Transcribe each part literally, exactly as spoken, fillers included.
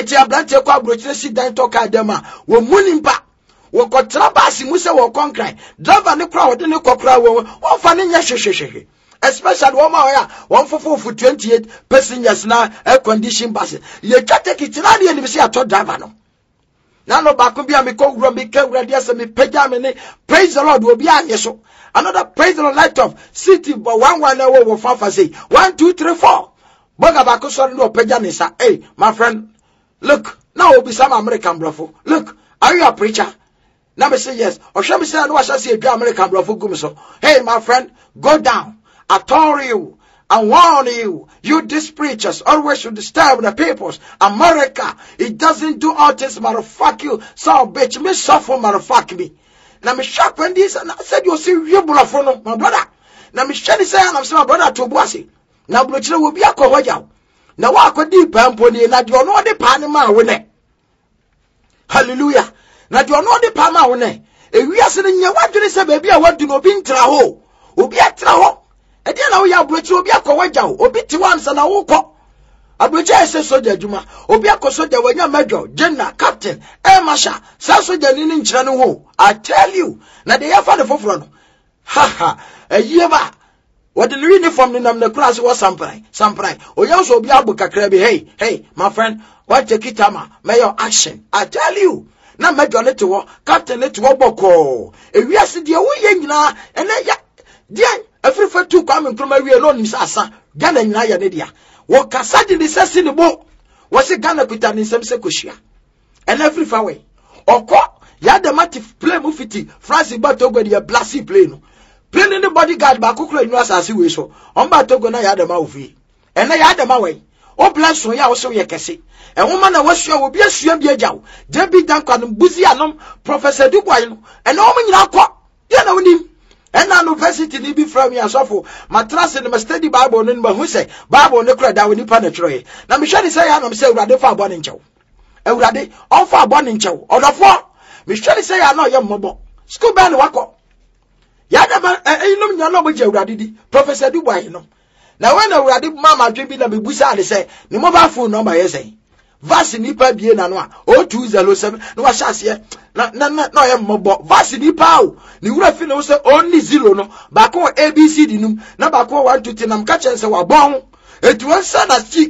eti abrante kwa brochire si dan toka dema wo munimpa wo kotra basi mu se wo konkran driver ne kra wo de ne kokra wo wo fa ne nya hwehwehwe especially wo ma ya one fofo for twenty-eight passengers na air condition bus ye twate kitina ne ni se ato driver no na no ba ko bia me ko wura me ka wura dia se me pagya me ne praise the Lord obi anye so another praise the Lord light of city but one one na wo fa fa say one two three four boga ba ko so no pagya ne sa hey my friend look now obi some American brofo look are you a preacher now me say yes or shall me say no wa say a American brofo gum so hey my friend go down I told you and warn you, you these preachers always should disturb the peoples. America, it doesn't do all this, motherfuck you. So bitch, me suffer, motherfuck me. Now me shock when this, and I said you see you bulafono, my brother. Now me shady say I'm saying my brother to bossy. Now blochile will be a cohoya. Now walk with deep and pony, not you know the panama winner. Hallelujah. Now you know the panama winner. If we are sitting here, what do they say, baby? I want to know being traho. Ubi a traho. Edi na wo ya abrochi obi akọwaja o obi ti wansa na wo kọ abrochi ese soja juma obi akosoja wanya major general captain air marshal sa soja ni ni nkyira no ho I tell you na de yafa de foforo no ha ha eyieba what the uniform ni nam na class was samprai samprai oya so obi abu kakra bi hey hey my friend what take it ama mayor action I tell you na major ne to wo captain ne to wo boko ewiase de wo ye nyina ene ya dia every for two come and we alone in Sasa, Ghana in Ayanedia. What Cassadi is a sinable was a Ghana Kutan in some secushia. And every far way. Or call Yadamatif play mufiti, Francis Batogo, the Blasi plane. Plain in the bodyguard Bakukla in us as you so. On Batogona Yadamavi. And I had them away. Oh, bless you also, Yakasi. A woman I was sure will be a swim Yajao. Debbie Duncan, Buzianum, Professor Dubois, and all men are you know him. And na university ni bi from ya sofo matras in my study Bible no ba hu say Bible ne kura da woni pa na tro na me hwe ni say ya no me say urade fa abone nchew urade on fa abone nchew odofo me hwe ni say ya no ye mmobo school ban wako ya da ba enum nya no bo je urade di Professor Dubois no na when urade mama dwe bi na me busa de say ni mobile phone number ye say vasi nipa bie na no a oh two zero seven no wa hyase na na na ye mmobo vasi nipa o ni wura fi na wo say only zero no ba ko A B C D num na ba ko one two three na mka chen say wa bon etu won say na chi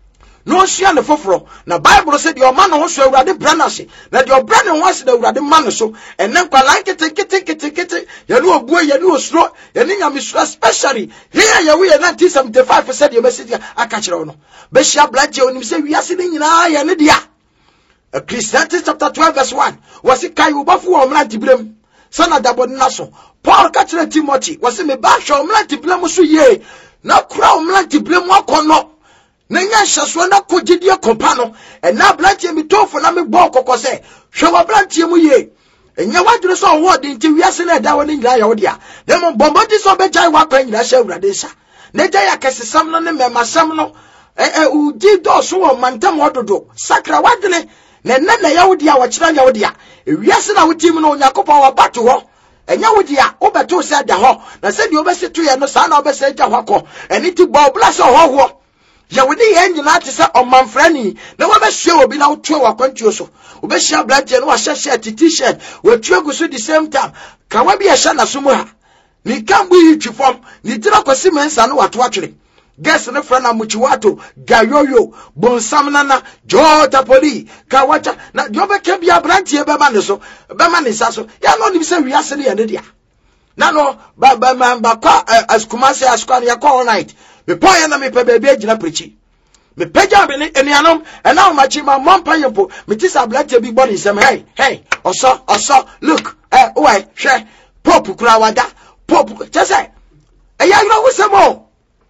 no hia ne foforo na Bible say the man no so awurade branase na the brand no was the awurade man so enen kwala kete kete kete kete ye no obuo ye no osuro ye ni nyame so especially here ye we nineteen seventy-five percent ye message aka kire no be hia blaje onim say wiase ni nyina ye ne dia Ecclesiastes chapter twelve verse one was it kai ubafo o mlanti blem sana dabo na so Paul ka kire Timothy was me ba hwe o mlanti blem so ye na kura o mlanti blem akono Nenya shaso na kogidie kompa no ena blantie mi tofo na me bo kokose hwe wa blantie mu ye enya wadure so wo de nti wiase na da woni nyira ya wo dia dem bombodi so be jai wa kwa nyira sha urade sha ne jai akesesam no ne memasam no eh eh udi do so wo mantam ododo sakra wadene ne ne na ya wo dia wo kira ya wo dia wiase na wotim no yakopon wa bato ho enya wo dia wo beto se da ho na se di obesetu ye no sa na obese ja ho ko eni ti bo bless ho ho ya wodi ye nyina ate se omanfrani na wa be hwe obi na wotwe wa kwantuo so obe hia black no wa hye t-shirt wa twe gu so the same time ka wa bi ya hya na so mu ha ni kambu yi twifom ni tira kwasi mensa no wato atwere guess ne fra na muchiwato gayoyo bonsam nana jota poli ka wacha na jobe ke bia brantie be ma ne so be ma ne sa so ya no ni se wiase ne ya ne dia na no ba ba ba kwa askumase askwan ya all night me poye na me pe baby agina prechi me peja be ne enianom e na ma chi ma mompa yempo me ti sa black bi body sem hey hey oso oso look eh why hwe pop kura wada pop just say e ya gro wusemo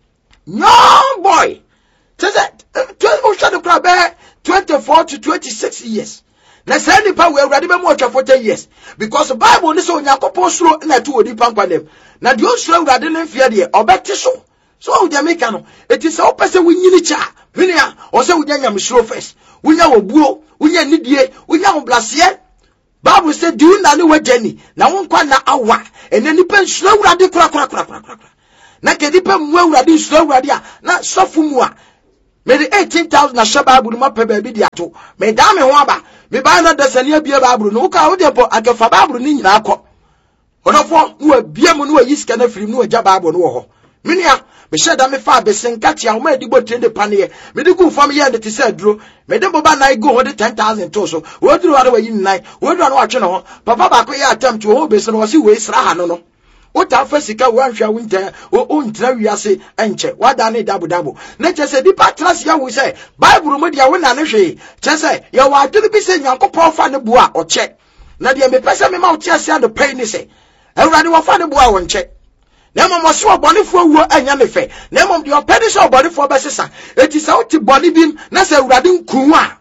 young boy just say o shado kura be twenty-four to twenty-six years na say ni pa we urade be mo twa forty years because the Bible ni so yakopon suro na tu odi pankwa dem na de o suro urade ne mfia de obeti so so we dey make no it is how person we nyini cha hwenia o say we nyam suro first we nya obuo we nya nidie we nya oblase Bible say do na ne wagani na won kwa na awa ene nipa suro urade kura kura kura kura na ke nipa mu urade suro urade a na sofu mu a me the eighteen thousand na shaba aburu ma pe ba bi di ato me da me ho aba me ba na dasani abie ba aburu no ka wo de po akafa ba aburu ni nyina akọ onofo no abie mu no ayi sika na firi no agya ba aburu no ho minia me sheda me fa be senkati a wo ma digbo trende pane me digu fam ye de te se duro me de boba na go ho de ten thousand to so wo duro wa yi nine wo duro na wa twe no ho papa ba ko ye attempt wo be se no wo si we sra ha no no wo ta fa sika wo anhwa wo nta wo ntra wiase enche wada ne dabu dabu na che se di patras ya wo se bible mu dia wo na ne hwe che se ye wa aduru bi se nyankopon fa ne bua o che na dia me pese me ma wo ti ase ado pay ni se ewrade wo fa ne bua wo nche na mama so obonefo wuo anya ne fe na mama de opedi so obonefo besesa eti sa uti boni bim na se ewrade nkun a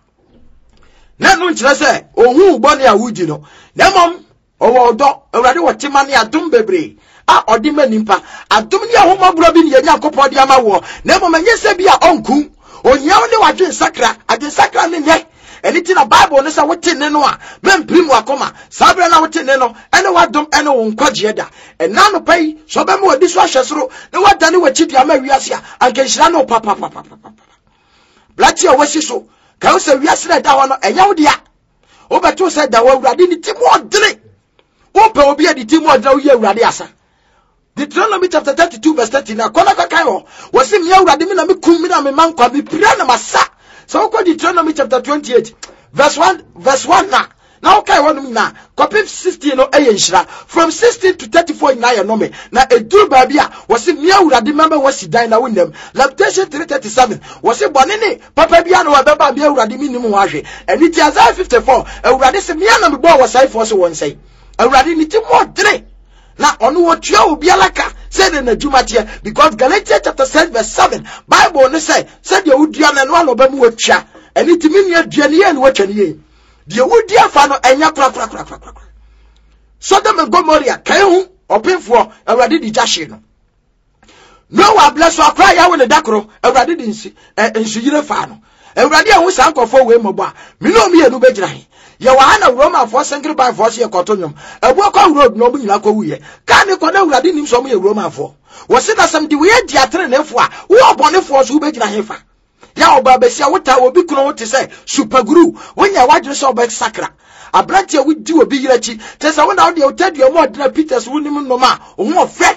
na no nkire se ohun boni a wudi no na mama owo odo ewrade wo timane adum bebre a odi manimpa adum ni ahoma bro bi ne yakopɔ de ama wo na mama nyese bi a onku onyaw ne wadwe sakra adwe sakra ne nye eni ti na bible ne sa wote ne no a memprim wakoma sabra na wote ne no ene wadom ene wo nkwaje da ena no pai so be me wadi so ahwesoro ne wada ne wachidi ama wiase a anka nhira no papa papa papa blati a wasi so ka wo se wiase na da ho no enya wo dia wo beto se da wo awurade ni ti mo odene wo pe obi adi ti mo odene wo ye awurade asa Deuteronomy chapter thirty-two verse thirty na kona ka kai ho wo se me awurade me na me kum me na me mankwa me pira na masa. So we Deuteronomy chapter twenty-eight verse one verse one na now okay one na copy sixteen no eyenshira from sixteen to thirty-four na ya no me na eduru ba bia was me awurade member was dan na wonam Lamentation three thirty-seven was bone ne papa bia na wabeba bia awurade mi nim ho ahwe eni ti Isaiah fifty-four awurade se me na me bo wasai for so won say awurade ni ti mo dre na onu wo tua obi alaka say na jumatie because Galatians chapter six verse seven Bible ne say say de wudua na no aloba mu watua eni timi ne aduane ye ne watwa ne ye de wudua fa no enya kra kra kra kra Sodom and Gomorrah kai hu opinfo awurade di jahye no no wa bless akra ya we ne dakoro awurade di nsi nsuyire fa no awurade ahu sankofo we mobo a me no me enu begira he ye wa na Roma for singri by force ye kotonyom ebu ko road no bu nyina ko wuye ka ne ko na awurade nim so mo ye Roma for wo se na sam di we di atre ne fo a wo obonefo so begira he fa ya oba besia wota obi kuno wote say super guru wonya wadre so oba sakra abranti a wudi obi yirachi te say wona wo de otadua mo odna Peters wonim no ma wo ho fe